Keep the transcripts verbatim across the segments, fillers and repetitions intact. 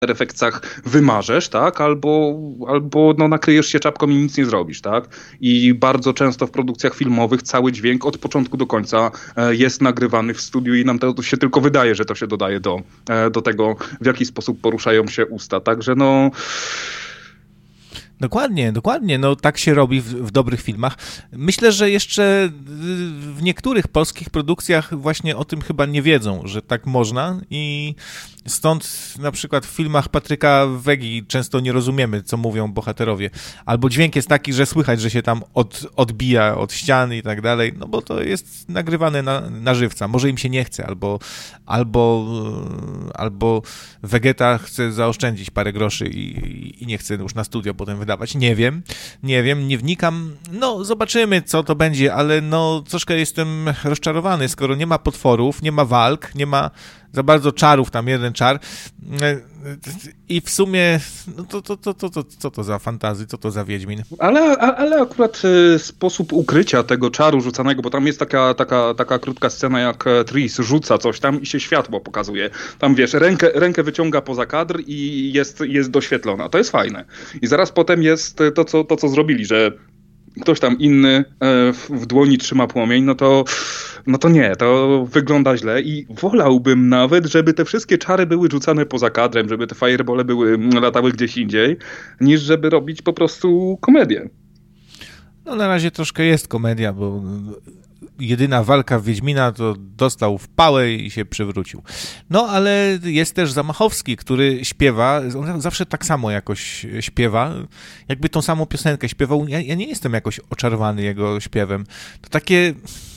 efektach wymarzesz, tak, albo, albo no, nakryjesz się czapką i nic nie zrobisz, tak. I bardzo często w produkcjach filmowych cały dźwięk od początku do końca e, jest nagrywany w studiu i nam to, to się tylko wydaje, że to się dodaje do, e, do tego, w jaki sposób poruszają się usta. Także no... Dokładnie, dokładnie. No tak się robi w, w dobrych filmach. Myślę, że jeszcze w niektórych polskich produkcjach właśnie o tym chyba nie wiedzą, że tak można i stąd na przykład w filmach Patryka Wegi często nie rozumiemy, co mówią bohaterowie. Albo dźwięk jest taki, że słychać, że się tam od, odbija od ściany i tak dalej, no bo to jest nagrywane na, na żywca. Może im się nie chce, albo, albo, albo Wegeta chce zaoszczędzić parę groszy i, i nie chce już na studio potem wydawać. Nie wiem, nie wiem, nie wnikam. No, zobaczymy, co to będzie, ale no, troszkę jestem rozczarowany, skoro nie ma potworów, nie ma walk, nie ma za bardzo czarów, tam jeden czar i w sumie no to, to, to, to, to, co to za fantazy, co to za Wiedźmin? Ale, ale akurat y, sposób ukrycia tego czaru rzucanego, bo tam jest taka, taka, taka krótka scena, jak Tris rzuca coś tam i się światło pokazuje. Tam wiesz, rękę, rękę wyciąga poza kadr i jest, jest doświetlona. To jest fajne. I zaraz potem jest to, co, to, co zrobili, że ktoś tam inny w, w dłoni trzyma płomień, no to, no to nie, to wygląda źle i wolałbym nawet, żeby te wszystkie czary były rzucane poza kadrem, żeby te firebole były, latały gdzieś indziej, niż żeby robić po prostu komedię. No na razie troszkę jest komedia, bo jedyna walka Wiedźmina to dostał w pałę i się przewrócił. No ale jest też Zamachowski, który śpiewa, on zawsze tak samo jakoś śpiewa, jakby tą samą piosenkę śpiewał. Ja, ja nie jestem jakoś oczarowany jego śpiewem. To takie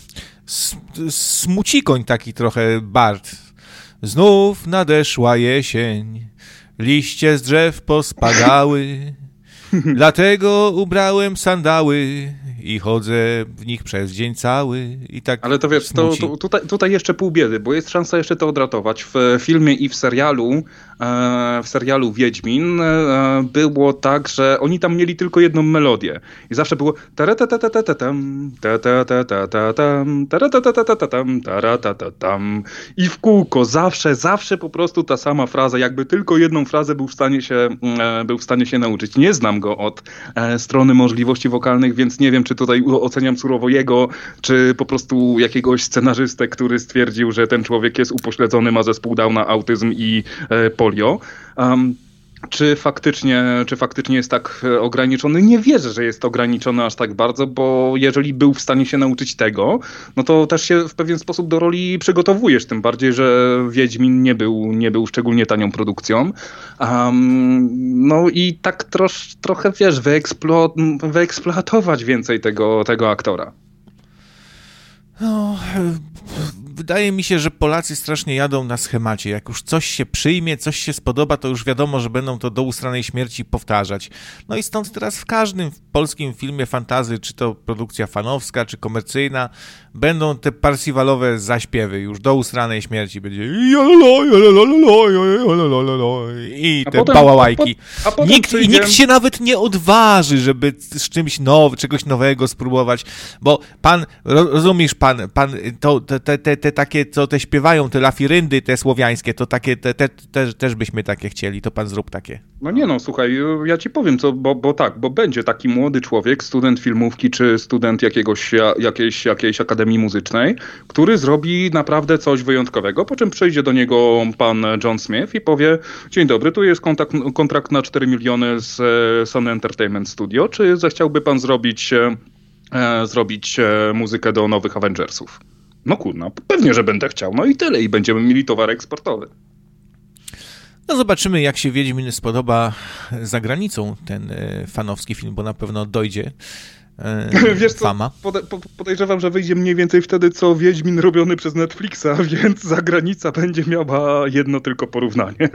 smucikoń taki trochę bard. Znów nadeszła jesień, liście z drzew pospadały, dlatego ubrałem sandały i chodzę w nich przez dzień cały i tak. Ale to wiesz, to, to, tutaj, tutaj jeszcze pół biedy, bo jest szansa jeszcze to odratować. W filmie i w serialu, e, w serialu Wiedźmin e, było tak, że oni tam mieli tylko jedną melodię i zawsze było i w kółko, zawsze, zawsze po prostu ta sama fraza, jakby tylko jedną frazę był w stanie się, e, był w stanie się nauczyć. Nie znam go od e, strony możliwości wokalnych, więc nie wiem, czy tutaj oceniam surowo jego, czy po prostu jakiegoś scenarzystę, który stwierdził, że ten człowiek jest upośledzony, ma zespół Downa, autyzm i e, polio. Um, czy faktycznie, czy faktycznie jest tak ograniczony? Nie wierzę, że jest ograniczony aż tak bardzo, bo jeżeli był w stanie się nauczyć tego, no to też się w pewien sposób do roli przygotowujesz, tym bardziej, że Wiedźmin nie był, nie był szczególnie tanią produkcją. Um, no i tak trosz, trochę, wiesz, wyeksplo, wyeksploatować więcej tego, tego aktora. No, wydaje mi się, że Polacy strasznie jadą na schemacie. Jak już coś się przyjmie, coś się spodoba, to już wiadomo, że będą to do usranej śmierci powtarzać. No i stąd teraz w każdym polskim filmie fantasy, czy to produkcja fanowska, czy komercyjna, będą te parsifalowe zaśpiewy już do usranej śmierci. Będzie i te potem, bałałajki. A po, a nikt, przyjdzie... I nikt się nawet nie odważy, żeby z czymś nowym, czegoś nowego spróbować, bo pan, rozumiesz, pan, pan to, te, te, te, te takie, co te śpiewają, te lafiryndy, te słowiańskie, to takie, te, te, te, też byśmy takie chcieli, to pan zrób takie. No nie no, słuchaj, ja ci powiem, co, bo, bo tak, bo będzie taki młody człowiek, student filmówki, czy student jakiegoś, jakiejś, jakiejś akademii muzycznej, który zrobi naprawdę coś wyjątkowego, po czym przyjdzie do niego pan John Smith i powie: dzień dobry, tu jest kontrakt, kontrakt na cztery miliony z Sony Entertainment Studio, czy zechciałby pan zrobić, e, zrobić e, muzykę do nowych Avengersów? No kurna, pewnie, że będę chciał, no i tyle, i będziemy mieli towar eksportowy. No zobaczymy, jak się Wiedźmin spodoba za granicą, ten e, fanowski film, bo na pewno dojdzie e, Wiesz co, fama. Pode, podejrzewam, że wyjdzie mniej więcej wtedy, co Wiedźmin robiony przez Netflixa, więc zagranica będzie miała jedno tylko porównanie.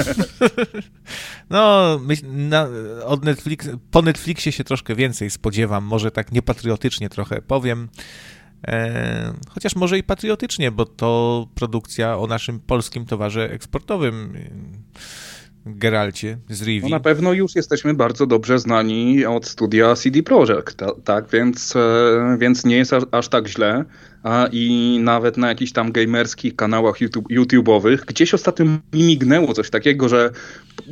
No, na, od Netflix, po Netflixie się troszkę więcej spodziewam, może tak niepatriotycznie trochę powiem. E, chociaż może i patriotycznie, bo to produkcja o naszym polskim towarze eksportowym. Geralcie z Rivii? No na pewno już jesteśmy bardzo dobrze znani od studia C D Projekt, ta, tak, więc, e, więc nie jest aż, aż tak źle. A, I nawet na jakichś tam gamerskich kanałach YouTube, YouTube'owych gdzieś ostatnio mi mignęło coś takiego, że